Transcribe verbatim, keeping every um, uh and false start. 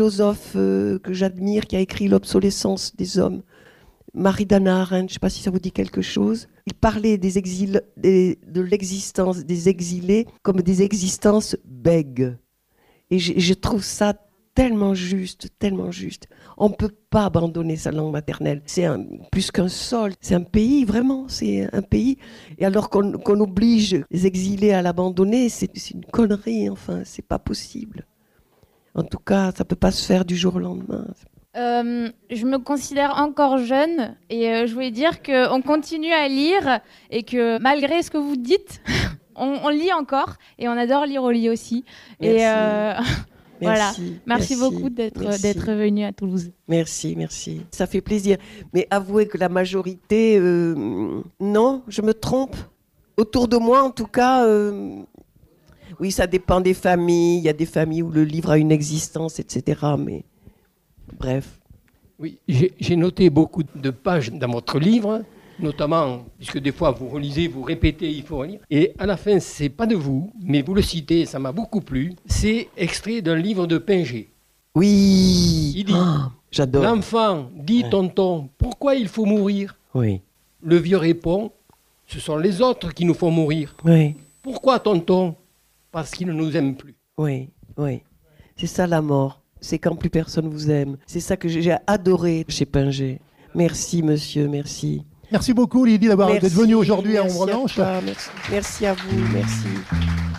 philosophe euh, que j'admire, qui a écrit L'obsolescence des hommes, Marie-Dana Arendt, je ne sais pas si ça vous dit quelque chose. Il parlait des exil, des, de l'existence des exilés comme des existences bègues. Et je, je trouve ça tellement juste, tellement juste. On ne peut pas abandonner sa langue maternelle. C'est un, plus qu'un sol, c'est un pays, vraiment, c'est un pays. Et alors qu'on, qu'on oblige les exilés à l'abandonner, c'est, c'est une connerie, enfin, c'est pas possible. En tout cas, ça ne peut pas se faire du jour au lendemain. Euh, je me considère encore jeune et euh, je voulais dire qu'on continue à lire et que malgré ce que vous dites, on, on lit encore et on adore lire au lit aussi. Merci. Et euh, voilà. Merci, merci, merci beaucoup d'être, merci. d'être venu à Toulouse. Merci, merci. Ça fait plaisir. Mais avouez que la majorité, euh, non, je me trompe. Autour de moi, en tout cas, euh, oui, ça dépend des familles. Il y a des familles où le livre a une existence, et cetera. Mais bref. Oui, j'ai, j'ai noté beaucoup de pages dans votre livre, notamment, puisque des fois vous relisez, vous répétez, il faut relire. Et à la fin, c'est pas de vous, mais vous le citez, ça m'a beaucoup plu. C'est extrait d'un livre de Pinget. Oui. Il dit, oh, j'adore. L'enfant dit, tonton, pourquoi il faut mourir? Oui. Le vieux répond, ce sont les autres qui nous font mourir. Oui. Pourquoi, tonton? Parce qu'ils ne nous aiment plus. Oui, oui. C'est ça la mort. C'est quand plus personne vous aime. C'est ça que j'ai adoré chez Pinget. Merci, monsieur, merci. Merci beaucoup, Lydie, d'avoir merci, d'être venue aujourd'hui à Ombre Blanche. Merci. merci à vous, merci.